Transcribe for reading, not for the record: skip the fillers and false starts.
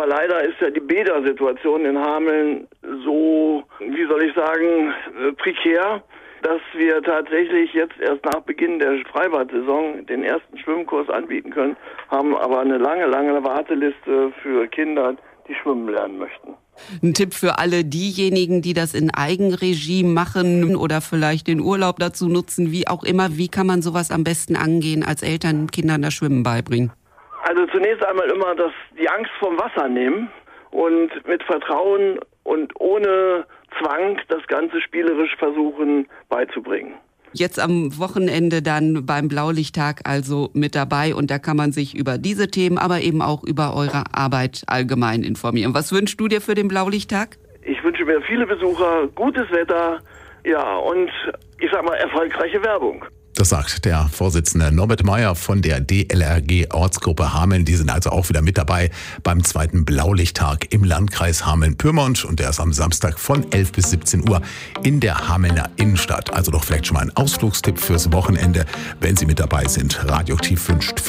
leider ist ja die Bädersituation in Hameln so, wie soll ich sagen, prekär, dass wir tatsächlich jetzt erst nach Beginn der Freibad-Saison den ersten Schwimmkurs anbieten können, haben aber eine lange Warteliste für Kinder, die schwimmen lernen möchten. Ein Tipp für alle diejenigen, die das in Eigenregie machen oder vielleicht den Urlaub dazu nutzen, wie auch immer. Wie kann man sowas am besten angehen, als Eltern Kindern das Schwimmen beibringen? Also zunächst einmal immer die Angst vom Wasser nehmen und mit Vertrauen und ohne Zwang das Ganze spielerisch versuchen beizubringen. Jetzt am Wochenende dann beim Blaulichttag also mit dabei und da kann man sich über diese Themen, aber eben auch über eure Arbeit allgemein informieren. Was wünschst du dir für den Blaulichttag? Ich wünsche mir viele Besucher, gutes Wetter, ja, und ich sag mal erfolgreiche Werbung. Das sagt der Vorsitzende Norbert Meyer von der DLRG Ortsgruppe Hameln. Die sind also auch wieder mit dabei beim zweiten Blaulichttag im Landkreis Hameln-Pyrmont. Und der ist am Samstag von 11 bis 17 Uhr in der Hamelner Innenstadt. Also doch vielleicht schon mal ein Ausflugstipp fürs Wochenende, wenn Sie mit dabei sind. Radioaktiv wünscht